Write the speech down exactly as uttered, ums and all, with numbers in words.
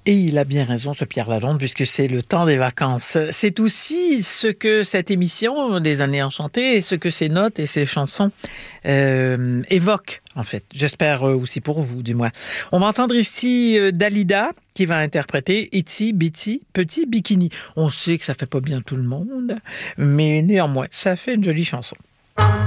Et il a bien raison, ce Pierre Lalonde, puisque c'est le temps des vacances. C'est aussi ce que cette émission des Années Enchantées et ce que ces notes et ces chansons euh, évoquent, en fait. J'espère aussi pour vous, du moins. On va entendre ici euh, Dalida, qui va interpréter Itsy Bitsy Petit Bikini. On sait que ça fait pas bien tout le monde, mais néanmoins, ça fait une jolie chanson.